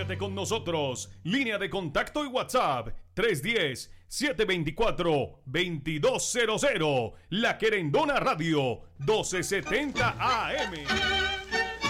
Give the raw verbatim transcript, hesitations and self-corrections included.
Comunícate con nosotros. Línea de contacto y WhatsApp tres uno cero, siete dos cuatro, dos dos cero cero. La Querendona Radio doce setenta A M.